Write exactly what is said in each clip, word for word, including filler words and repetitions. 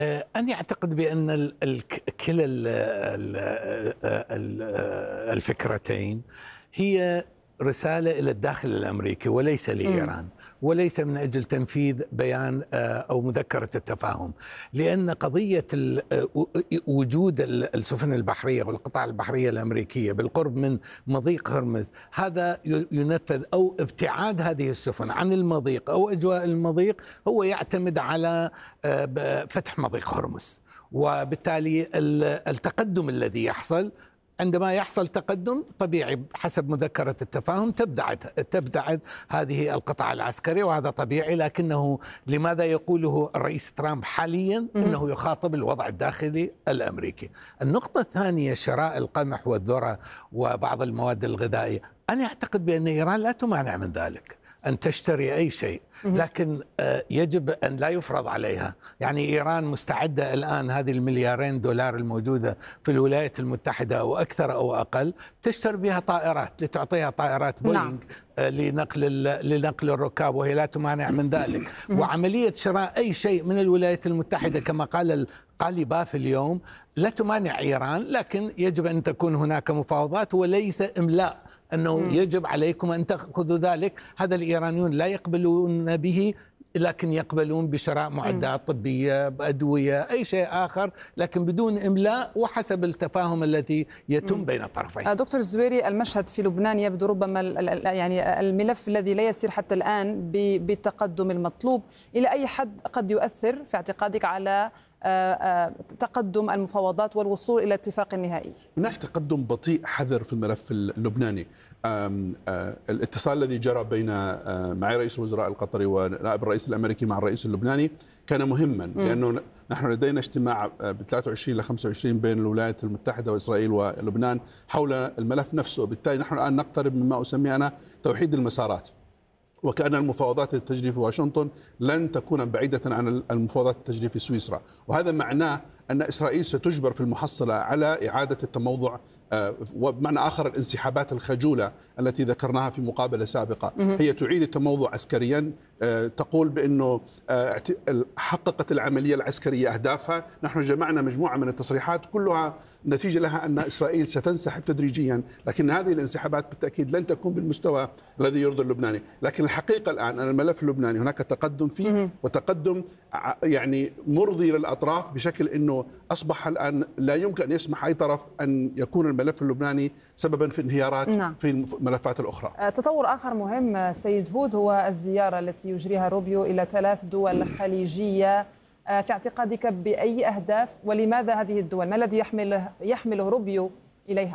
أنا أعتقد بأن ال- ال- كلا ال- ال- ال- الفكرتين هي رسالة إلى الداخل الأمريكي وليس لإيران، وليس من أجل تنفيذ بيان أو مذكرة التفاهم، لأن قضية ال- وجود ال- السفن البحرية والقطع البحرية الأمريكية بالقرب من مضيق هرمز، هذا ي- ينفذ، أو ابتعاد هذه السفن عن المضيق أو أجواء المضيق هو يعتمد على آه، ب- فتح مضيق هرمز، وبالتالي ال- التقدم الذي يحصل، عندما يحصل تقدم طبيعي حسب مذكرة التفاهم تبدأ تبتعد هذه القطع العسكرية، وهذا طبيعي. لكنه لماذا يقوله الرئيس ترامب حاليا؟ إنه يخاطب الوضع الداخلي الأمريكي. النقطة الثانية شراء القمح والذرة وبعض المواد الغذائية، أنا أعتقد بأن إيران لا تمانع من ذلك أن تشتري أي شيء، لكن آه، يجب أن لا يفرض عليها. يعني إيران مستعدة الآن هذه المليارين دولار الموجودة في الولايات المتحدة أو أكثر أو أقل تشتري بها طائرات، لتعطيها طائرات بوينغ نعم. آه، لنقل ال- لنقل الركاب، وهي لا تمانع من ذلك. وعملية شراء أي شيء من الولايات المتحدة كما قال قالي باف اليوم لا تمانع إيران، لكن يجب أن تكون هناك مفاوضات وليس إملاء أنه يجب عليكم أن تأخذوا ذلك. هذا الإيرانيون لا يقبلون به، لكن يقبلون بشراء معدات طبية، أدوية، أي شيء آخر، لكن بدون إملاء وحسب التفاهم الذي يتم بين الطرفين. دكتور الزويري، المشهد في لبنان يبدو ربما ال- ال- يعني الملف الذي لا يسير حتى الآن ب- بالتقدم المطلوب، إلى أي حد قد يؤثر في اعتقادك على آه، آه، تقدم المفاوضات والوصول إلى اتفاق نهائي؟ هناك تقدم بطيء حذر في الملف اللبناني. آم، آه، الاتصال الذي جرى بين آه، معي رئيس الوزراء القطري ونائب الرئيس الأمريكي مع الرئيس اللبناني كان مهما، لأنه نحن لدينا اجتماع ب ثلاثة وعشرين إلى خمسة وعشرين بين الولايات المتحدة وإسرائيل ولبنان حول الملف نفسه. بالتالي نحن الآن نقترب مما أسميه أنا توحيد المسارات، وكأن المفاوضات التي تجري في واشنطن لن تكون بعيدة عن المفاوضات التي تجري في سويسرا، وهذا معناه أن إسرائيل ستجبر في المحصلة على إعادة التموضع، وبمعنى آخر الانسحابات الخجولة التي ذكرناها في مقابلة سابقة هي تعيد التموضع عسكريا. تقول بأنه حققت العملية العسكرية أهدافها. نحن جمعنا مجموعة من التصريحات كلها نتيجة لها أن إسرائيل ستنسحب تدريجيا، لكن هذه الانسحابات بالتأكيد لن تكون بالمستوى الذي يرضي اللبناني. لكن الحقيقة الآن أن الملف اللبناني هناك تقدم فيه، وتقدم يعني مرضي للأطراف بشكل أنه أصبح الآن لا يمكن أن يسمح أي طرف أن يكون الملف اللبناني سببا في انهيارات نعم. في الملفات الأخرى. تطور آخر مهم سيد هود هو الزيارة التي يجريها روبيو إلى ثلاث دول خليجية. في اعتقادك بأي أهداف ولماذا هذه الدول؟ ما الذي يحمل يحمله روبيو إليها؟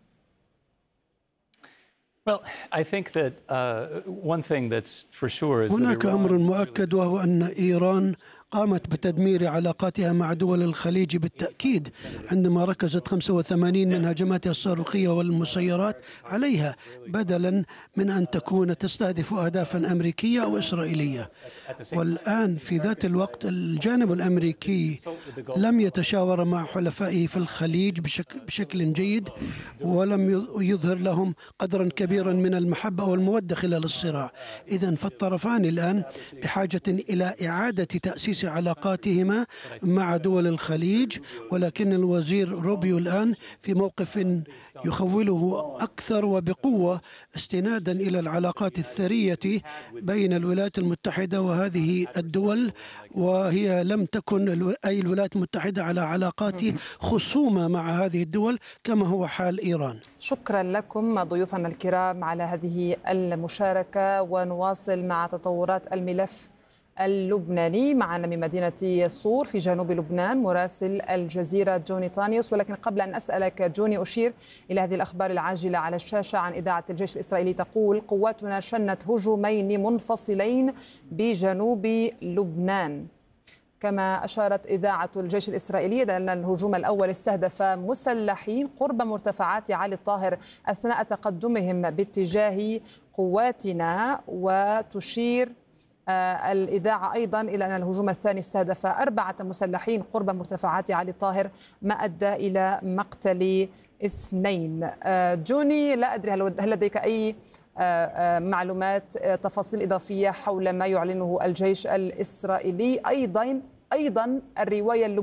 هناك أمر مؤكد، وهو أن إيران قامت بتدمير علاقاتها مع دول الخليج بالتأكيد عندما ركزت خمسة وثمانين من هجماتها الصاروخية والمسيرات عليها، بدلا من أن تكون تستهدف أهدافا أمريكية أو إسرائيلية. والآن في ذات الوقت الجانب الأمريكي لم يتشاور مع حلفائه في الخليج بشكل, بشكل جيد، ولم يظهر لهم قدرا كبيرا من المحبة والمودة خلال الصراع. إذن فالطرفان الآن بحاجة إلى إعادة تأسيس علاقاتهما مع دول الخليج، ولكن الوزير روبيو الآن في موقف يخوله أكثر وبقوة استنادا إلى العلاقات الثرية بين الولايات المتحدة وهذه الدول، وهي لم تكن أي الولايات المتحدة على علاقات خصومة مع هذه الدول كما هو حال إيران. شكرا لكم ضيوفنا الكرام على هذه المشاركة، ونواصل مع تطورات الملف اللبناني. معنا من مدينة صور في جنوب لبنان مراسل الجزيرة جوني طانيوس. ولكن قبل أن أسألك جوني أشير إلى هذه الأخبار العاجلة على الشاشة عن إذاعة الجيش الإسرائيلي تقول: قواتنا شنت هجومين منفصلين بجنوب لبنان. كما أشارت إذاعة الجيش الإسرائيلي أن الهجوم الأول استهدف مسلحين قرب مرتفعات علي الطاهر أثناء تقدمهم باتجاه قواتنا. وتشير الإذاعة أيضا إلى أن الهجوم الثاني استهدف أربعة مسلحين قرب مرتفعات علي الطاهر ما أدى إلى مقتل اثنين. جوني، لا أدري هل لديك أي معلومات تفاصيل إضافية حول ما يعلنه الجيش الإسرائيلي؟ أيضا أيضا الرواية